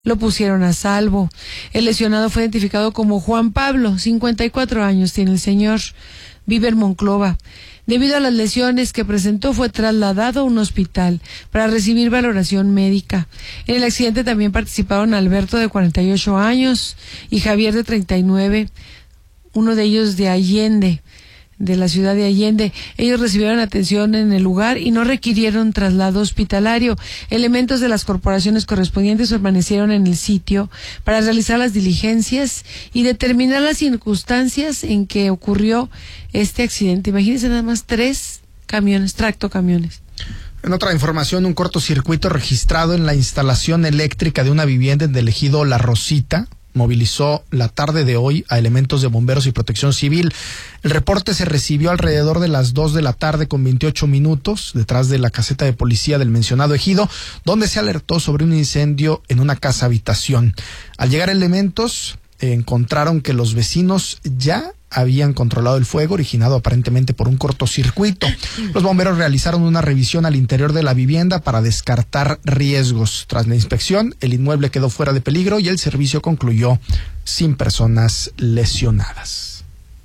lo pusieron a salvo. El lesionado fue identificado como Juan Pablo, 54 años tiene el señor, vive en Monclova. Debido a las lesiones que presentó, fue trasladado a un hospital para recibir valoración médica. En el accidente también participaron Alberto, de 48 años, y Javier, de 39, uno de ellos de Allende, de la ciudad de Allende. Ellos recibieron atención en el lugar y no requirieron traslado hospitalario. Elementos de las corporaciones correspondientes permanecieron en el sitio para realizar las diligencias y determinar las circunstancias en que ocurrió este accidente. Imagínense nada más 3 camiones, tractocamiones. En otra información, un cortocircuito registrado en la instalación eléctrica de una vivienda en el ejido La Rosita movilizó la tarde de hoy a elementos de bomberos y protección civil. El reporte se recibió alrededor de las 2 de la tarde con 28 minutos, detrás de la caseta de policía del mencionado ejido, donde se alertó sobre un incendio en una casa habitación. Al llegar elementos, encontraron que los vecinos ya habían controlado el fuego, originado aparentemente por un cortocircuito. Los bomberos realizaron una revisión al interior de la vivienda para descartar riesgos. Tras la inspección, el inmueble quedó fuera de peligro y el servicio concluyó sin personas lesionadas.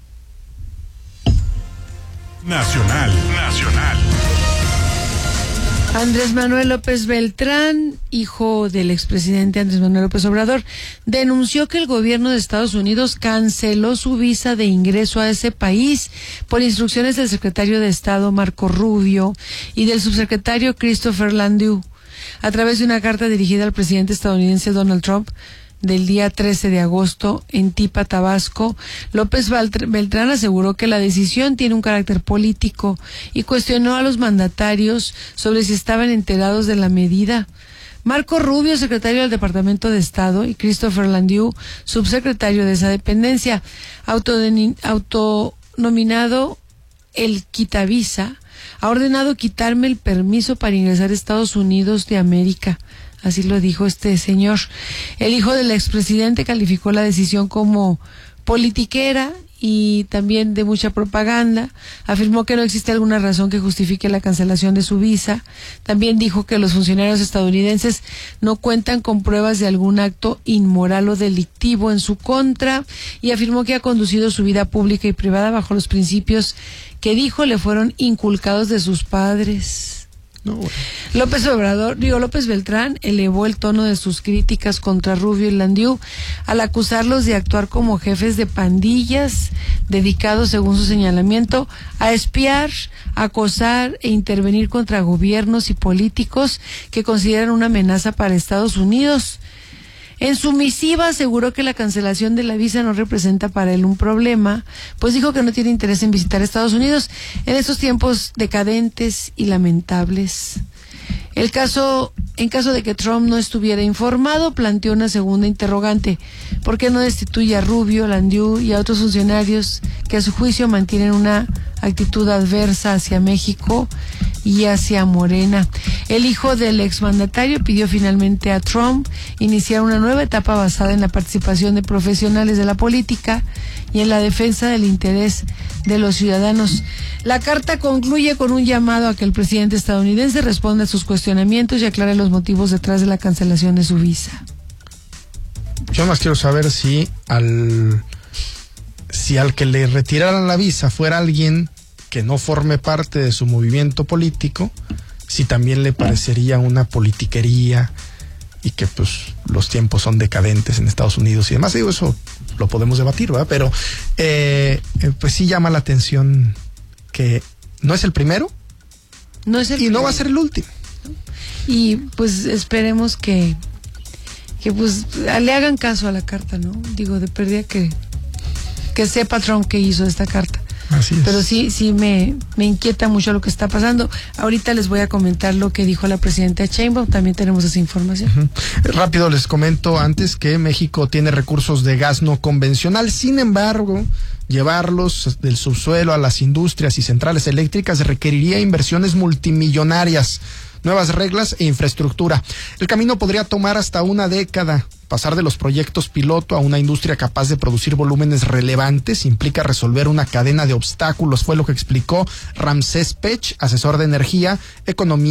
Nacional. Andrés Manuel López Beltrán, hijo del expresidente Andrés Manuel López Obrador, denunció que el gobierno de Estados Unidos canceló su visa de ingreso a ese país por instrucciones del secretario de Estado Marco Rubio y del subsecretario Christopher Landau. A través de una carta dirigida al presidente estadounidense Donald Trump, del día 13 de agosto en Tipa, Tabasco, López Beltrán aseguró que la decisión tiene un carácter político y cuestionó a los mandatarios sobre si estaban enterados de la medida. Marco Rubio, secretario del Departamento de Estado, y Christopher Landau, subsecretario de esa dependencia, autonominado el Quitavisa, ha ordenado quitarme el permiso para ingresar a Estados Unidos de América. Así lo dijo este señor. El hijo del expresidente calificó la decisión como politiquera y también de mucha propaganda. Afirmó que no existe alguna razón que justifique la cancelación de su visa. También dijo que los funcionarios estadounidenses no cuentan con pruebas de algún acto inmoral o delictivo en su contra, y afirmó que ha conducido su vida pública y privada bajo los principios que dijo le fueron inculcados de sus padres. No, bueno. López Beltrán elevó el tono de sus críticas contra Rubio y Landau al acusarlos de actuar como jefes de pandillas dedicados, según su señalamiento, a espiar, acosar e intervenir contra gobiernos y políticos que consideran una amenaza para Estados Unidos. En su misiva aseguró que la cancelación de la visa no representa para él un problema, pues dijo que no tiene interés en visitar Estados Unidos en estos tiempos decadentes y lamentables. En caso de que Trump no estuviera informado, planteó una segunda interrogante: ¿por qué no destituye a Rubio, Landau y a otros funcionarios que a su juicio mantienen una actitud adversa hacia México y hacia Morena? El hijo del exmandatario pidió finalmente a Trump iniciar una nueva etapa basada en la participación de profesionales de la política y en la defensa del interés de los ciudadanos. La carta concluye con un llamado a que el presidente estadounidense responda a sus cuestionamientos y aclare los motivos detrás de la cancelación de su visa. Yo más quiero saber si al que le retiraran la visa fuera alguien que no forme parte de su movimiento político, si también le parecería una politiquería y que pues los tiempos son decadentes en Estados Unidos y demás. Digo, eso lo podemos debatir, ¿verdad? Pero pues sí llama la atención que no es el primero y no va a ser el último. Y pues esperemos que pues le hagan caso a la carta, ¿no? Digo, de pérdida que sepa Trump que hizo esta carta. Así es. Pero sí me inquieta mucho lo que está pasando. Ahorita les voy a comentar lo que dijo la presidenta Sheinbaum, también tenemos esa información. Rápido les comento antes que México tiene recursos de gas no convencional, sin embargo, llevarlos del subsuelo a las industrias y centrales eléctricas requeriría inversiones multimillonarias, nuevas reglas e infraestructura. El camino podría tomar hasta una década. Pasar de los proyectos piloto a una industria capaz de producir volúmenes relevantes implica resolver una cadena de obstáculos, fue lo que explicó Ramsés Pech, asesor de energía, economía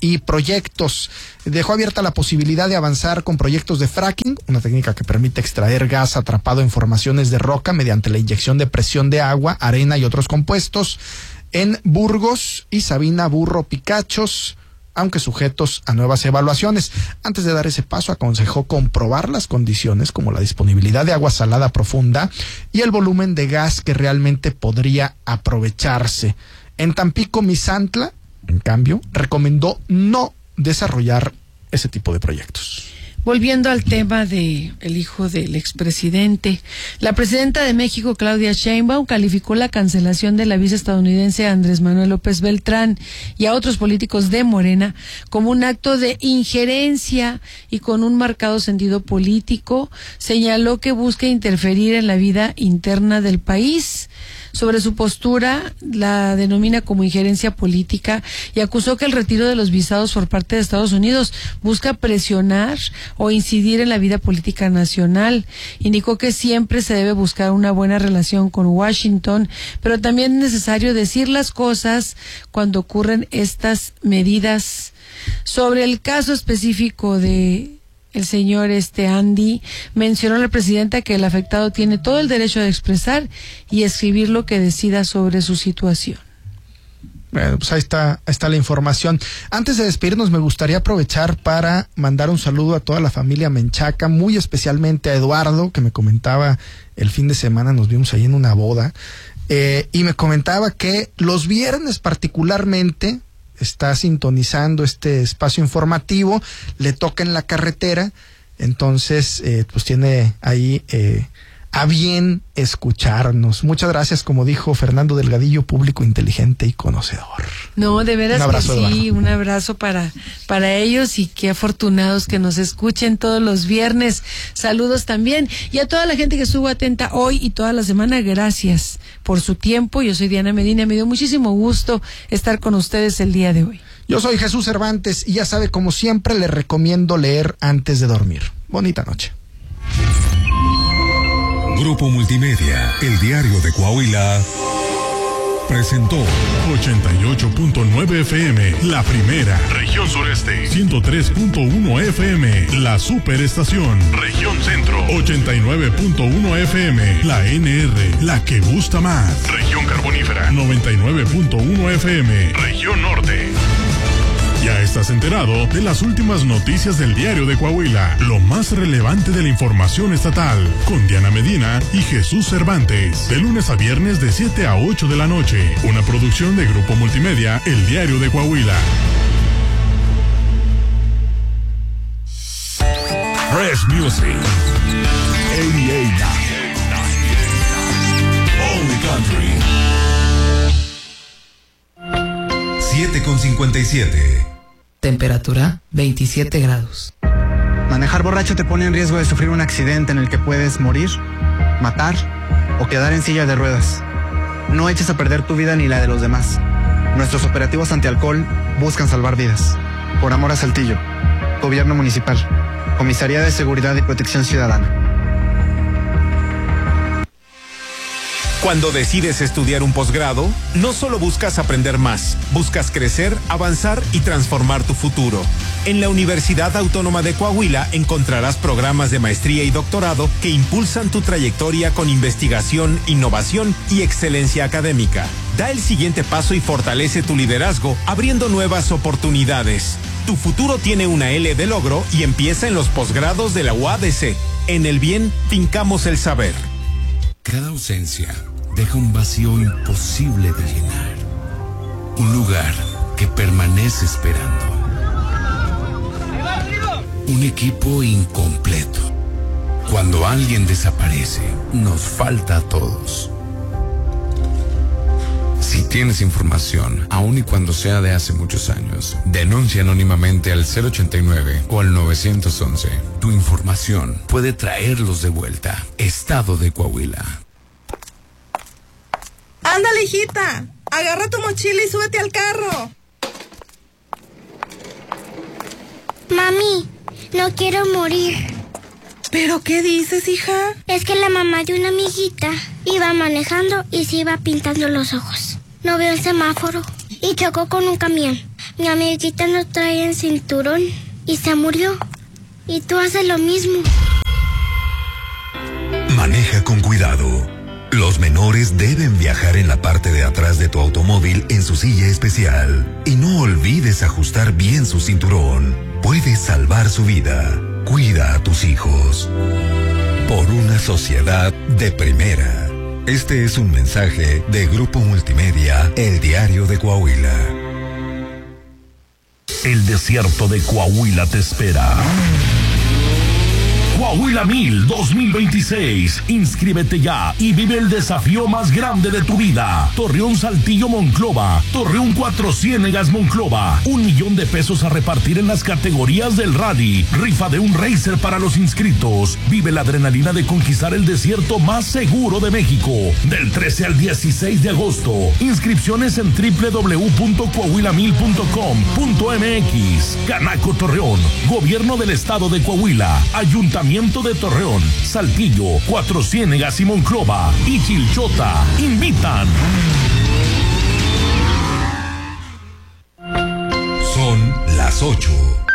y proyectos. Dejó abierta la posibilidad de avanzar con proyectos de fracking, una técnica que permite extraer gas atrapado en formaciones de roca mediante la inyección de presión de agua, arena y otros compuestos en Burgos y Sabina Burro Picachos, aunque sujetos a nuevas evaluaciones. Antes de dar ese paso, aconsejó comprobar las condiciones como la disponibilidad de agua salada profunda y el volumen de gas que realmente podría aprovecharse. En Tampico, Misantla, en cambio, recomendó no desarrollar ese tipo de proyectos. Volviendo al tema de el hijo del expresidente, la presidenta de México, Claudia Sheinbaum, calificó la cancelación de la visa estadounidense a Andrés Manuel López Beltrán y a otros políticos de Morena como un acto de injerencia y con un marcado sentido político. Señaló que busca interferir en la vida interna del país. Sobre su postura, la denomina como injerencia política y acusó que el retiro de los visados por parte de Estados Unidos busca presionar o incidir en la vida política nacional. Indicó que siempre se debe buscar una buena relación con Washington, pero también es necesario decir las cosas cuando ocurren estas medidas. Sobre el caso específico de el señor Andy, mencionó la presidenta que el afectado tiene todo el derecho de expresar y escribir lo que decida sobre su situación. Bueno, pues ahí está la información. Antes de despedirnos, me gustaría aprovechar para mandar un saludo a toda la familia Menchaca, muy especialmente a Eduardo, que me comentaba el fin de semana, nos vimos ahí en una boda, y me comentaba que los viernes particularmente está sintonizando este espacio informativo, le toca en la carretera, entonces pues tiene ahí a bien escucharnos. Muchas gracias, como dijo Fernando Delgadillo, público inteligente y conocedor. No, de veras un abrazo, que sí, Eduardo. Un abrazo para ellos y qué afortunados que nos escuchen todos los viernes. Saludos también y a toda la gente que estuvo atenta hoy y toda la semana, gracias por su tiempo. Yo soy Diana Medina, me dio muchísimo gusto estar con ustedes el día de hoy. Yo soy Jesús Cervantes y ya sabe, como siempre, le recomiendo leer antes de dormir. Bonita noche. Grupo Multimedia, el diario de Coahuila, presentó 88.9 FM, la primera, región sureste, 103.1 FM, la superestación, región centro, 89.1 FM, la NR, la que gusta más, región carbonífera, 99.1 FM, región norte. Ya estás enterado de las últimas noticias del diario de Coahuila, lo más relevante de la información estatal, con Diana Medina y Jesús Cervantes, de lunes a viernes de 7 a 8 de la noche, una producción de Grupo Multimedia, el diario de Coahuila. Fresh Music, 88.9, Only Country. 7:57. Temperatura 27 grados. Manejar borracho te pone en riesgo de sufrir un accidente en el que puedes morir, matar o quedar en silla de ruedas. No eches a perder tu vida ni la de los demás. Nuestros operativos antialcohol buscan salvar vidas. Por amor a Saltillo. Gobierno Municipal. Comisaría de Seguridad y Protección Ciudadana. Cuando decides estudiar un posgrado, no solo buscas aprender más, buscas crecer, avanzar y transformar tu futuro. En la Universidad Autónoma de Coahuila encontrarás programas de maestría y doctorado que impulsan tu trayectoria con investigación, innovación y excelencia académica. Da el siguiente paso y fortalece tu liderazgo, abriendo nuevas oportunidades. Tu futuro tiene una L de logro y empieza en los posgrados de la UADC. En el bien, fincamos el saber. Cada ausencia deja un vacío imposible de llenar. Un lugar que permanece esperando. Un equipo incompleto. Cuando alguien desaparece, nos falta a todos. Si tienes información, aun y cuando sea de hace muchos años, denuncia anónimamente al 089 o al 911. Tu información puede traerlos de vuelta. Estado de Coahuila. Ándale, hijita, agarra tu mochila y súbete al carro. Mami, no quiero morir. ¿Pero qué dices, hija? Es que la mamá de una amiguita iba manejando y se iba pintando los ojos. No vio el semáforo y chocó con un camión. Mi amiguita no traía el cinturón y se murió. Y tú haces lo mismo. Maneja con cuidado. Los menores deben viajar en la parte de atrás de tu automóvil en su silla especial. Y no olvides ajustar bien su cinturón. Puedes salvar su vida. Cuida a tus hijos. Por una sociedad de primera. Este es un mensaje de Grupo Multimedia, El Diario de Coahuila. El desierto de Coahuila te espera. Coahuila 1000 2026. Inscríbete ya y vive el desafío más grande de tu vida. Torreón Saltillo Monclova. Torreón Cuatro Ciénegas Monclova. $1,000,000 a repartir en las categorías del rally. Rifa de un racer para los inscritos. Vive la adrenalina de conquistar el desierto más seguro de México. Del 13 al 16 de agosto. Inscripciones en www.coahuila1000.com.mx. Canaco Torreón. Gobierno del Estado de Coahuila. Ayuntamiento de Torreón, Saltillo, Cuatro Ciénegas y Monclova y Chilchota invitan. Son las 8.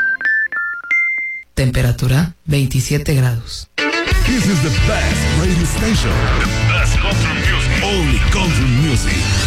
Temperatura 27 grados. This is the best radio station. The best country music. Only country music.